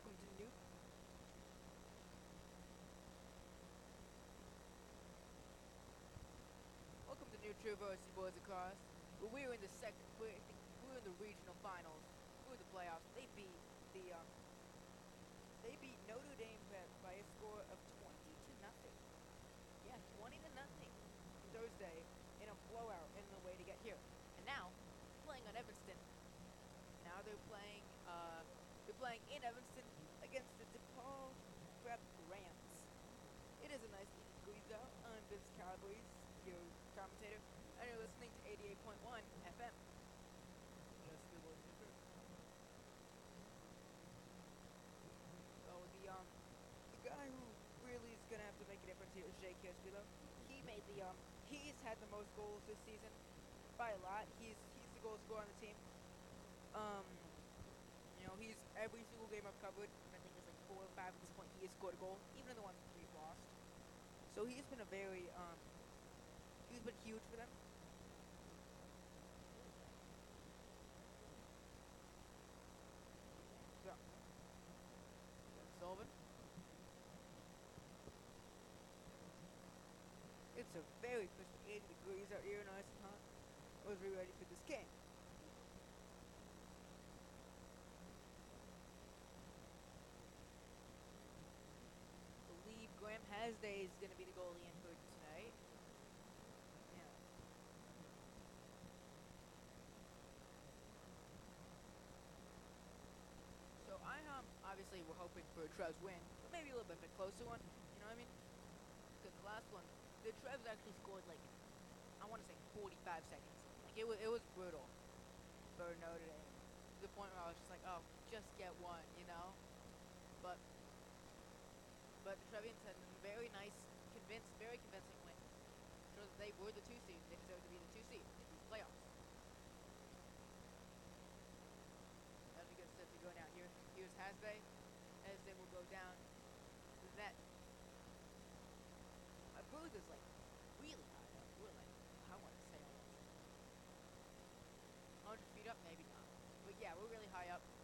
welcome to New. Welcome to New Traversity Boys Across. But we're in the second. We're in the regional finals. We're in the playoffs. They beat Notre Dame by a score of 20-0. Yeah, 20-0 Thursday in a blowout in the way to get here. And now playing on Evanston. Now they're playing. They're playing in Evanston against the DePaul Prep Rams. It is a nice breeze out. I'm Vince Calabrese, your commentator, and you're listening to 88.1 FM. Yes, the voice of truth. So the guy who really is gonna have to make a difference here is Jay Kirschbilo. He's had the most goals this season by a lot. He's the goal scorer on the team. He's every single game I've covered. I think it's like 4 or 5 at this point. He has scored a goal, even in the ones we've lost. So he's been he's been huge for them. So, Sullivan. It's a very crisp 80 degrees out here, nice and hot. I was really ready for this game. I believe Graham Hasday is going to be the goalie in for tonight. Yeah. So obviously we're hoping for a Trevs win, but maybe a little bit of a closer one. You know what I mean? Because the last one, the Trevs actually scored like, I want to say 45 seconds. Like it was brutal for Notre Dame. To the point where I was just like, oh, just get one, you know? But the Trevians had a very nice, very convincing win. Shows that they were the 2 seed. They deserve to be the 2 seed in these playoffs. As we get set to go now, here's Hasbay, as they will go down the net. I believe it's like really high up. We're like, I want to say almost 100 feet up, maybe not. But yeah, we're really high up.